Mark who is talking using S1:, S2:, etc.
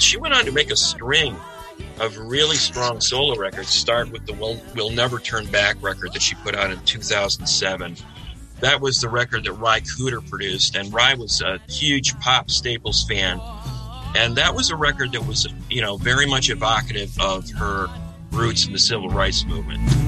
S1: she went on to make a string of really strong solo records, start with the We'll Never Turn Back record that she put out in 2007. That was the record that Ry Cooder produced, and Ry was a huge Pop Staples fan. And that was a record that was, very much evocative of her roots in the civil rights movement.